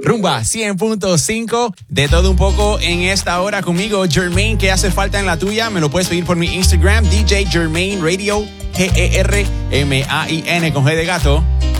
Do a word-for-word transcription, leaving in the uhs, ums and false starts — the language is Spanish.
Rumba cien punto cinco, de todo un poco en esta hora conmigo, Jermaine. ¿Qué hace falta en la tuya? Me lo puedes pedir por mi Instagram, D J Jermaine Radio, G E R M A I N con G de gato.